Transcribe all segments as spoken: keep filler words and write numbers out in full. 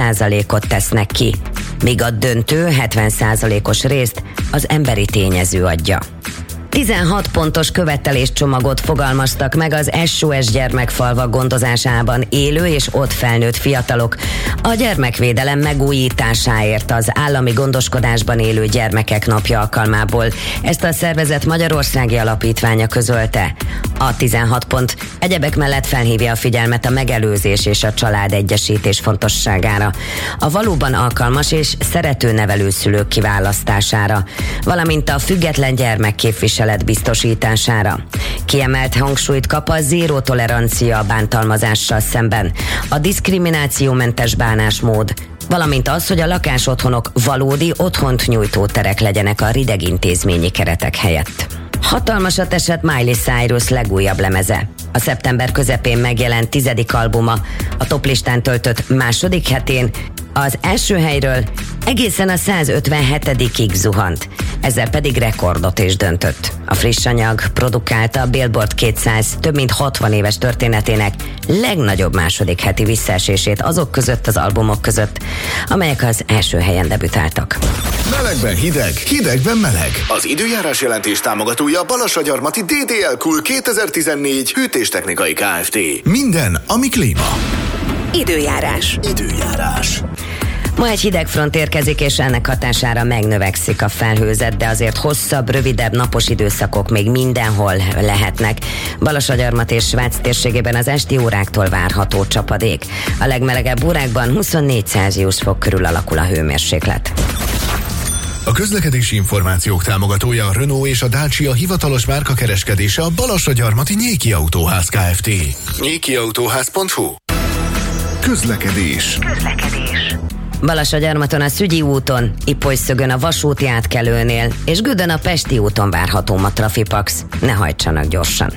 százalékot tesznek ki, míg a döntő hetven százalékos részt az emberi tényező adja. tizenhat pontos követeléscsomagot fogalmaztak meg az es o es gyermekfalvak gondozásában élő és ott felnőtt fiatalok a gyermekvédelem megújításáért az állami gondoskodásban élő gyermekek napja alkalmából. Ezt a szervezet magyarországi alapítványa közölte. A tizenhat pont egyebek mellett felhívja a figyelmet a megelőzés és a családegyesítés fontosságára, a valóban alkalmas és szerető nevelőszülők kiválasztására, valamint a független gyermekképviselet biztosítására. Kiemelt hangsúlyt kap a zéró tolerancia a bántalmazással szemben, a diszkriminációmentes bánásmód, valamint az, hogy a lakásotthonok valódi otthont nyújtó terek legyenek a rideg intézményi keretek helyett. Hatalmasat esett Miley Cyrus legújabb lemeze. A szeptember közepén megjelent tizedik albuma a toplistán töltött második hetén az első helyről egészen a százötvenhetedikig zuhant, ezzel pedig rekordot is döntött. A friss anyag produkálta a Billboard kétszáz több mint hatvan éves történetének legnagyobb második heti visszaesését azok között az albumok között, amelyek az első helyen debütáltak. Melegben hideg, hidegben meleg. Az időjárás jelentés támogatója Balassagyarmati dé dé el Cool kétezer-tizennégy hűtéstechnikai Kft. Minden, ami klíma. Időjárás. Időjárás. Ma egy hidegfront érkezik, és ennek hatására megnövekszik a felhőzet, de azért hosszabb, rövidebb napos időszakok még mindenhol lehetnek. Balassagyarmat és Svác térségében az esti óráktól várható csapadék. A legmelegebb órákban huszonnégy Celsius fok körül alakul a hőmérséklet. A közlekedési információk támogatója a Renault és a Dacia hivatalos márkakereskedése a Balassagyarmati Nyéki Autóház Kft. nyéki autóház pont hu. Közlekedés. Közlekedés. Balassagyarmaton a Szügyi úton, Ipolyszögön a vasúti átkelőnél, és Gödön a Pesti úton várható a Trafipax. Ne hajtsanak gyorsan.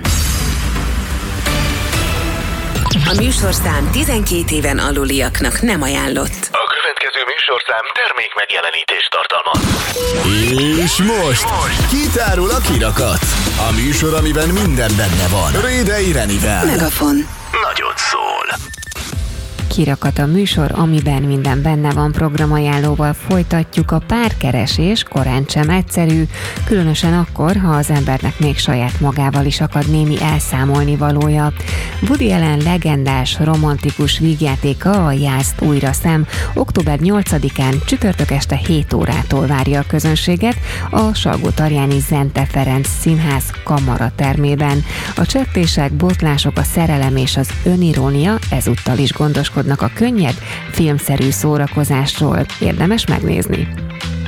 A műsorszám tizenkét éven aluliaknak nem ajánlott. A következő műsorszám termék megjelenítést tartalmaz. És most kitárul a kirakat. A műsor, amiben minden benne van. Rédei Renivel. Megafon. Nagyot szól. Kirakat a műsor, amiben minden benne van. Programajánlóval folytatjuk. A párkeresés korán sem egyszerű, különösen akkor, ha az embernek még saját magával is akad némi elszámolni valója. Woody Allen legendás, romantikus vígjátéka, a Jász újra szem október nyolcadikán csütörtök este hét órától várja a közönséget a Salgótarjáni Zente Ferenc Színház kamaratermében. A csettések, botlások, a szerelem és az önirónia ezúttal is gondoskodnak a könnyed, filmszerű szórakozásról. Érdemes megnézni.